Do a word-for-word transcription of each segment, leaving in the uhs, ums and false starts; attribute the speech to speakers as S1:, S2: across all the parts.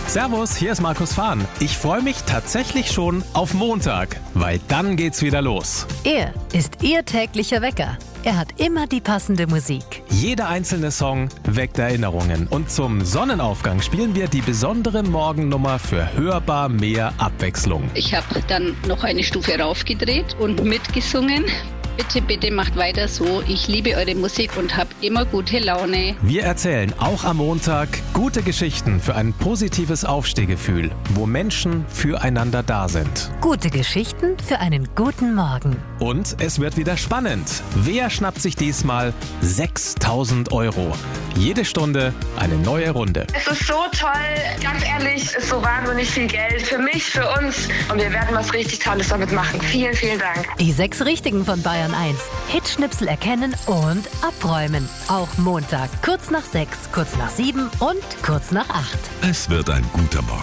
S1: Servus, hier ist Markus Fahn. Ich freue mich tatsächlich schon auf Montag, weil dann geht's wieder los.
S2: Er ist Ihr täglicher Wecker. Er hat immer die passende Musik.
S1: Jeder einzelne Song weckt Erinnerungen. Und zum Sonnenaufgang spielen wir die besondere Morgennummer für hörbar mehr Abwechslung.
S3: Ich habe dann noch eine Stufe raufgedreht und mitgesungen. Bitte, bitte macht weiter so. Ich liebe eure Musik und habe immer gute Laune.
S1: Wir erzählen auch am Montag gute Geschichten für ein positives Aufstehgefühl, wo Menschen füreinander da sind.
S2: Gute Geschichten für einen guten Morgen.
S1: Und es wird wieder spannend. Wer schnappt sich diesmal sechstausend Euro? Jede Stunde eine neue Runde.
S4: Es ist so toll, ganz ehrlich, es ist so wahnsinnig viel Geld für mich, für uns. Und wir werden was richtig Tolles damit machen. Vielen, vielen Dank.
S2: Die sechs Richtigen von Bayern eins. Hitschnipsel erkennen und abräumen. Auch Montag, kurz nach sechs, kurz nach sieben und kurz nach acht.
S5: Es wird ein guter Morgen.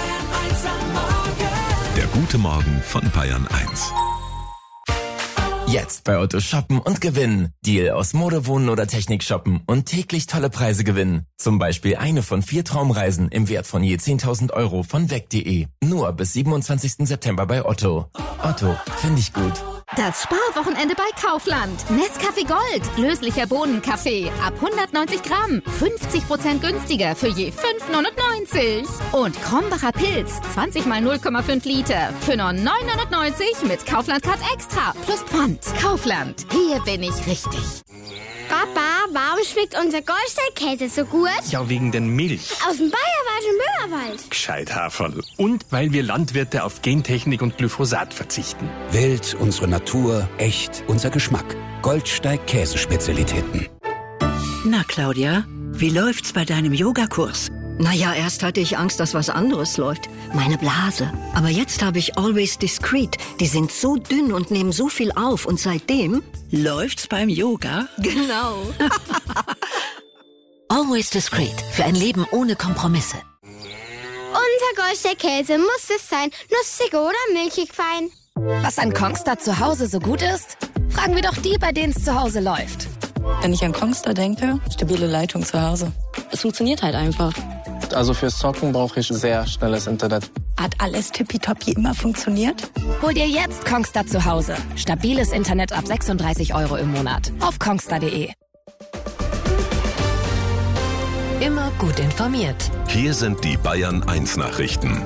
S5: Der gute Morgen von Bayern eins.
S6: Jetzt bei Otto shoppen und gewinnen. Deal aus Mode, Wohnen oder Technik shoppen und täglich tolle Preise gewinnen. Zum Beispiel eine von vier Traumreisen im Wert von je zehntausend Euro von weg punkt de. Nur bis siebenundzwanzigsten September bei Otto. Otto, finde ich gut.
S7: Das Sparwochenende bei Kaufland. Nescafé Gold, löslicher Bohnenkaffee. Ab hundertneunzig Gramm. fünfzig Prozent günstiger für je fünf neunundneunzig. Und Krombacher Pilz, zwanzig mal null Komma fünf Liter. Für nur neun neunundneunzig mit Kaufland Card Extra. Plus Pfand. Kaufland. Hier bin ich richtig.
S8: Papa, warum schmeckt unser Goldstein-Käse so gut?
S9: Ja, wegen den Milch.
S8: Aus dem bayerischen Müllerwald.
S9: Gescheit, Haferl. Und weil wir Landwirte auf Gentechnik und Glyphosat verzichten.
S10: Welt, unsere Natur, echt, unser Geschmack. Goldsteig-Käsespezialitäten.
S11: Na, Claudia, wie läuft's bei deinem Yogakurs?
S12: Naja, erst hatte ich Angst, dass was anderes läuft. Meine Blase. Aber jetzt habe ich Always Discreet. Die sind so dünn und nehmen so viel auf. Und seitdem...
S11: Läuft's beim Yoga?
S12: Genau.
S2: Always Discreet. Für ein Leben ohne Kompromisse.
S8: Unser Goldstein-Käse muss es sein. Nussig oder milchig fein.
S13: Was an Kongstar zu Hause so gut ist? Fragen wir doch die, bei denen es zu Hause läuft.
S14: Wenn ich an Kongstar denke, stabile Leitung zu Hause. Es funktioniert halt einfach.
S15: Also fürs Zocken brauche ich sehr schnelles Internet.
S11: Hat alles tippitoppi immer funktioniert?
S13: Hol dir jetzt Kongstar zu Hause. Stabiles Internet ab sechsunddreißig Euro im Monat. Auf kongstar punkt de.
S2: Immer gut informiert.
S5: Hier sind die Bayern eins Nachrichten.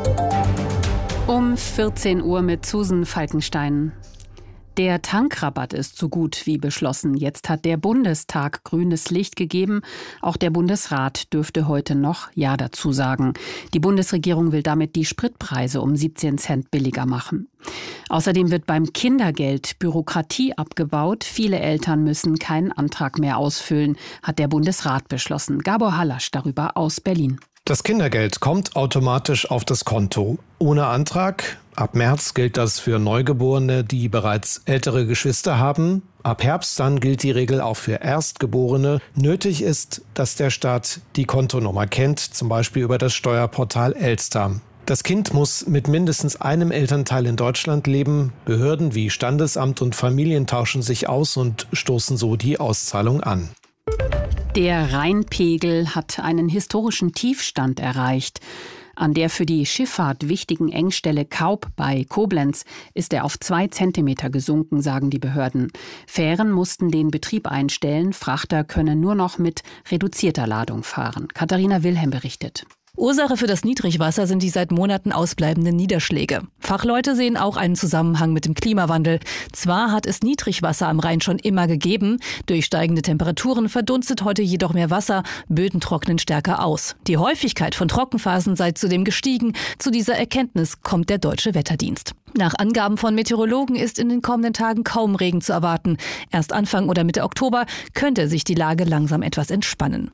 S16: Um vierzehn Uhr mit Susan Falkenstein. Der Tankrabatt ist so gut wie beschlossen. Jetzt hat der Bundestag grünes Licht gegeben. Auch der Bundesrat dürfte heute noch Ja dazu sagen. Die Bundesregierung will damit die Spritpreise um siebzehn Cent billiger machen. Außerdem wird beim Kindergeld Bürokratie abgebaut. Viele Eltern müssen keinen Antrag mehr ausfüllen, hat der Bundesrat beschlossen. Gabor Hallasch darüber aus Berlin.
S17: Das Kindergeld kommt automatisch auf das Konto. Ohne Antrag. Ab März gilt das für Neugeborene, die bereits ältere Geschwister haben. Ab Herbst dann gilt die Regel auch für Erstgeborene. Nötig ist, dass der Staat die Kontonummer kennt, zum Beispiel über das Steuerportal Elster. Das Kind muss mit mindestens einem Elternteil in Deutschland leben. Behörden wie Standesamt und Familien tauschen sich aus und stoßen so die Auszahlung an.
S16: Der Rheinpegel hat einen historischen Tiefstand erreicht. An der für die Schifffahrt wichtigen Engstelle Kaub bei Koblenz ist er auf zwei Zentimeter gesunken, sagen die Behörden. Fähren mussten den Betrieb einstellen. Frachter können nur noch mit reduzierter Ladung fahren. Katharina Wilhelm berichtet.
S18: Ursache für das Niedrigwasser sind die seit Monaten ausbleibenden Niederschläge. Fachleute sehen auch einen Zusammenhang mit dem Klimawandel. Zwar hat es Niedrigwasser am Rhein schon immer gegeben, durch steigende Temperaturen verdunstet heute jedoch mehr Wasser, Böden trocknen stärker aus. Die Häufigkeit von Trockenphasen sei zudem gestiegen. Zu dieser Erkenntnis kommt der Deutsche Wetterdienst. Nach Angaben von Meteorologen ist in den kommenden Tagen kaum Regen zu erwarten. Erst Anfang oder Mitte Oktober könnte sich die Lage langsam etwas entspannen.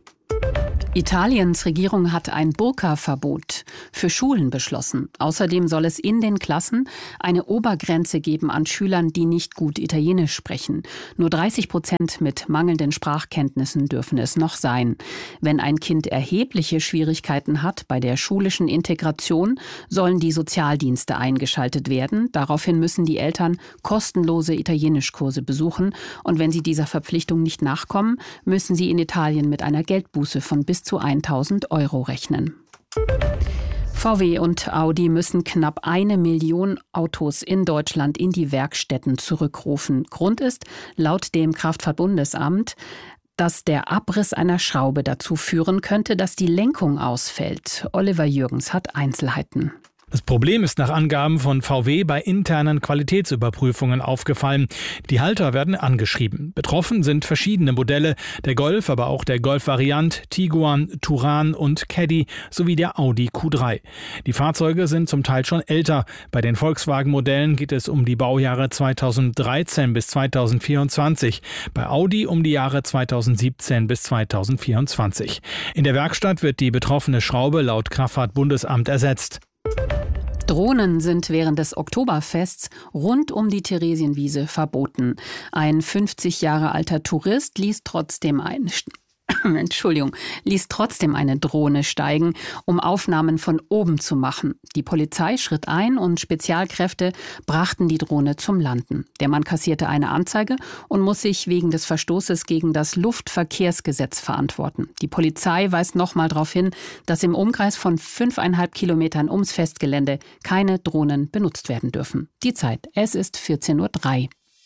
S16: Italiens Regierung hat ein Burka-Verbot für Schulen beschlossen. Außerdem soll es in den Klassen eine Obergrenze geben an Schülern, die nicht gut Italienisch sprechen. Nur dreißig Prozent mit mangelnden Sprachkenntnissen dürfen es noch sein. Wenn ein Kind erhebliche Schwierigkeiten hat bei der schulischen Integration, sollen die Sozialdienste eingeschaltet werden. Daraufhin müssen die Eltern kostenlose Italienischkurse besuchen. Und wenn sie dieser Verpflichtung nicht nachkommen, müssen sie in Italien mit einer Geldbuße von bis zu tausend Euro rechnen. V W und Audi müssen knapp eine Million Autos in Deutschland in die Werkstätten zurückrufen. Grund ist, laut dem Kraftfahrtbundesamt, dass der Abriss einer Schraube dazu führen könnte, dass die Lenkung ausfällt. Oliver Jürgens hat Einzelheiten.
S19: Das Problem ist nach Angaben von V W bei internen Qualitätsüberprüfungen aufgefallen. Die Halter werden angeschrieben. Betroffen sind verschiedene Modelle, der Golf, aber auch der Golf-Variant, Tiguan, Touran und Caddy sowie der Audi Q drei. Die Fahrzeuge sind zum Teil schon älter. Bei den Volkswagen-Modellen geht es um die Baujahre zweitausenddreizehn bis zweitausendvierundzwanzig, bei Audi um die Jahre zweitausendsiebzehn bis zweitausendvierundzwanzig. In der Werkstatt wird die betroffene Schraube laut Kraftfahrtbundesamt ersetzt.
S16: Drohnen sind während des Oktoberfests rund um die Theresienwiese verboten. Ein fünfzig Jahre alter Tourist ließ trotzdem ein Entschuldigung, ließ trotzdem eine Drohne steigen, um Aufnahmen von oben zu machen. Die Polizei schritt ein und Spezialkräfte brachten die Drohne zum Landen. Der Mann kassierte eine Anzeige und muss sich wegen des Verstoßes gegen das Luftverkehrsgesetz verantworten. Die Polizei weist nochmal darauf hin, dass im Umkreis von fünfeinhalb Kilometern ums Festgelände keine Drohnen benutzt werden dürfen. Die Zeit, es ist vierzehn Uhr drei.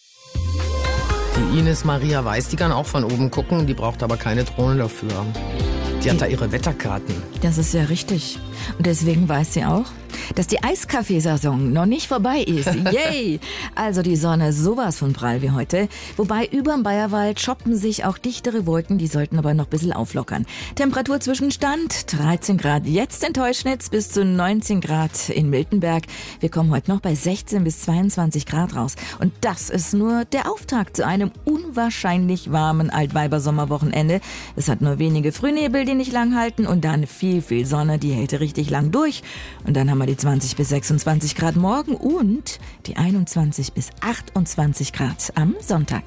S20: Die Ines Maria Weiß, die kann auch von oben gucken, die braucht aber keine Drohne dafür. Die hat da ihre Wetterkarten.
S21: Das ist ja richtig. Und deswegen weiß sie auch, dass die Eiskaffeesaison noch nicht vorbei ist. Yay! Also die Sonne ist sowas von prall wie heute. Wobei überm Bayerwald shoppen sich auch dichtere Wolken, die sollten aber noch ein bisschen auflockern. Temperaturzwischenstand dreizehn Grad jetzt in Teuschnitz bis zu neunzehn Grad in Miltenberg. Wir kommen heute noch bei sechzehn bis zweiundzwanzig Grad raus. Und das ist nur der Auftakt zu einem unwahrscheinlich warmen Altweibersommerwochenende. Es hat nur wenige Frühnebel, die nicht lang halten und dann viel, viel Sonne, die hält richtig lang durch. Und dann haben wir die zwanzig bis sechsundzwanzig Grad morgen und die einundzwanzig bis achtundzwanzig Grad am Sonntag.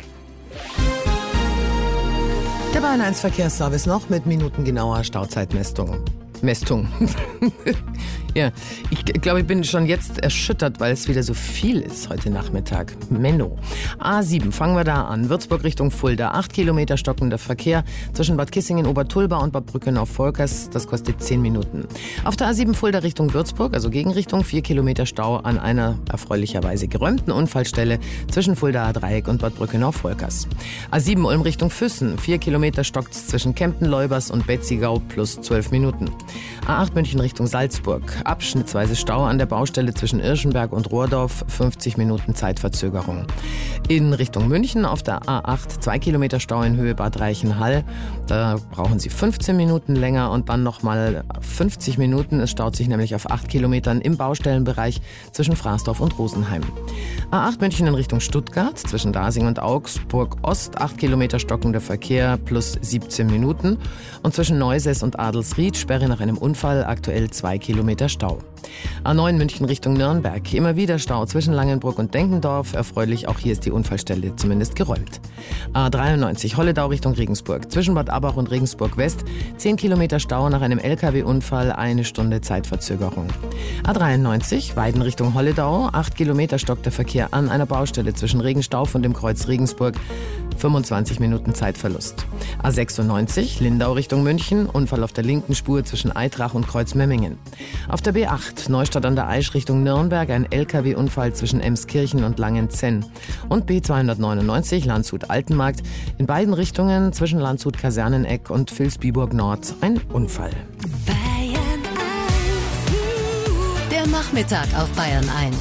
S20: Der Bayern eins Verkehrsservice noch mit minutengenauer Stauzeitmessung. Mästung. Ja, ich glaube, ich bin schon jetzt erschüttert, weil es wieder so viel ist heute Nachmittag. Menno. A sieben, fangen wir da an. Würzburg Richtung Fulda. Acht Kilometer stockender Verkehr zwischen Bad Kissingen, Obertulba und Bad Brückenau-Volkers. Das kostet zehn Minuten. Auf der A sieben Fulda Richtung Würzburg, also Gegenrichtung, vier Kilometer Stau an einer erfreulicherweise geräumten Unfallstelle zwischen Fuldaer Dreieck und Bad Brückenau-Volkers. A sieben Ulm Richtung Füssen. vier Kilometer stockt's zwischen Kempten-Leubers und Betzigau plus zwölf Minuten. A acht München Richtung Salzburg. Abschnittsweise Stau an der Baustelle zwischen Irschenberg und Rohrdorf, fünfzig Minuten Zeitverzögerung. In Richtung München auf der A acht, zwei Kilometer Stau in Höhe Bad Reichenhall. Da brauchen Sie fünfzehn Minuten länger und dann nochmal fünfzig Minuten. Es staut sich nämlich auf acht Kilometern im Baustellenbereich zwischen Fraßdorf und Rosenheim. A acht München in Richtung Stuttgart, zwischen Dasing und Augsburg Ost, acht Kilometer stockender Verkehr plus siebzehn Minuten. Und zwischen Neusäß und Adelsried, Sperre nach einem Unfall, aktuell zwei Kilometer Stau. A neun München Richtung Nürnberg. Immer wieder Stau zwischen Langenbrück und Denkendorf. Erfreulich, auch hier ist die Unfallstelle zumindest geräumt. A dreiundneunzig Holledau Richtung Regensburg. Zwischen Bad Abbach und Regensburg West. zehn Kilometer Stau nach einem L K W-Unfall. Eine Stunde Zeitverzögerung. A dreiundneunzig Weiden Richtung Holledau. acht Kilometer stockt der Verkehr an einer Baustelle zwischen Regenstauf und dem Kreuz Regensburg. fünfundzwanzig Minuten Zeitverlust. A sechsundneunzig Lindau Richtung München. Unfall auf der linken Spur zwischen Eitrach und Kreuzmemmingen. Auf der B acht Neustadt an der Aisch Richtung Nürnberg. Ein L K W-Unfall zwischen Emskirchen und Langenzenn. Und B zweihundertneunundneunzig Landshut-Altenmarkt. In beiden Richtungen zwischen Landshut-Kaserneneck und Vilsbiburg Nord ein Unfall.
S2: Bayern eins. Der Nachmittag auf Bayern eins.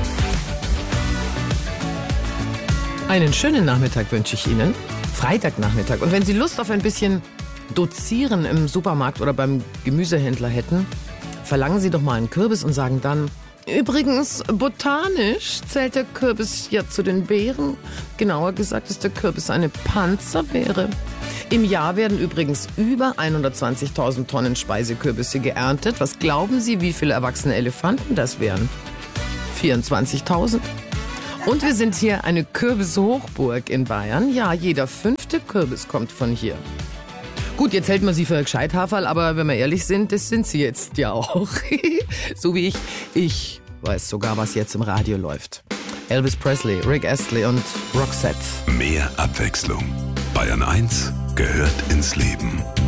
S20: Einen schönen Nachmittag wünsche ich Ihnen. Freitagnachmittag. Und wenn Sie Lust auf ein bisschen Dozieren im Supermarkt oder beim Gemüsehändler hätten, verlangen Sie doch mal einen Kürbis und sagen dann: Übrigens, botanisch zählt der Kürbis ja zu den Beeren. Genauer gesagt ist der Kürbis eine Panzerbeere. Im Jahr werden übrigens über hundertzwanzigtausend Tonnen Speisekürbisse geerntet. Was glauben Sie, wie viele erwachsene Elefanten das wären? vierundzwanzigtausend. Und wir sind hier eine Kürbishochburg in Bayern. Ja, jeder fünfte Kürbis kommt von hier. Gut, jetzt hält man sie für Gescheithaferl, aber wenn wir ehrlich sind, das sind sie jetzt ja auch. So wie ich. Ich weiß sogar, was jetzt im Radio läuft. Elvis Presley, Rick Astley und Roxette.
S5: Mehr Abwechslung. Bayern eins gehört ins Leben.